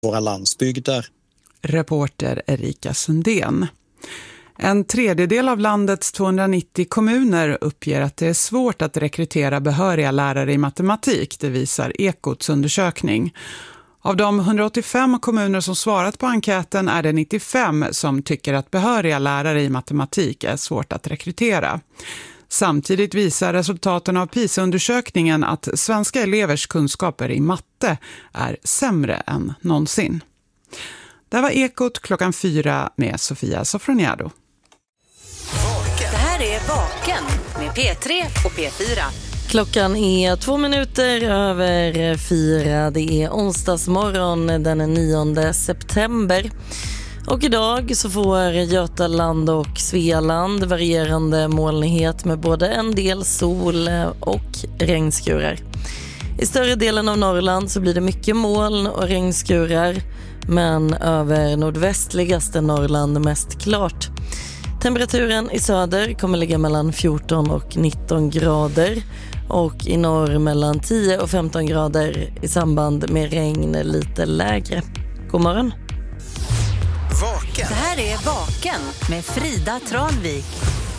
våra landsbygder. Reporter Erika Sundén. 1/3 av landets 290 kommuner uppger att det är svårt att rekrytera behöriga lärare i matematik, det visar Ekots undersökning. Av de 185 kommuner som svarat på enkäten är det 95 som tycker att behöriga lärare i matematik är svårt att rekrytera. Samtidigt visar resultaten av PISA-undersökningen att svenska elevers kunskaper i matte är sämre än någonsin. Det var Ekot 4 med Sofia Sofroniado. Det här är Vaken med P3 och P4. Klockan är 2 minuter över 4. Det är onsdagsmorgon den 9 september. Och idag så får Götaland och Svealand varierande molnighet med både en del sol och regnskurar. I större delen av Norrland så blir det mycket moln och regnskurar, men över nordvästligaste Norrland mest klart. Temperaturen i söder kommer ligga mellan 14 och 19 grader och i norr mellan 10 och 15 grader i samband med regn lite lägre. God morgon! Det här är Vaken med Frida Tranvik.